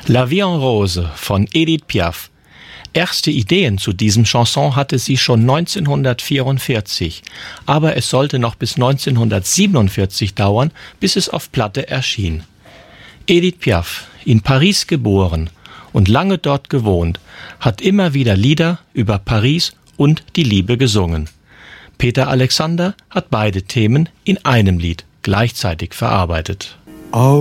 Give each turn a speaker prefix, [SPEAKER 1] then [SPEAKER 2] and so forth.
[SPEAKER 1] La Vie en Rose von Edith Piaf. Erste Ideen zu diesem Chanson hatte sie schon 1944, aber es sollte noch bis 1947 dauern, bis es auf Platte erschien. Edith Piaf, in Paris geboren und lange dort gewohnt, hat immer wieder Lieder über Paris und die Liebe gesungen. Peter Alexander hat beide Themen in einem Lied gleichzeitig verarbeitet.
[SPEAKER 2] Oh,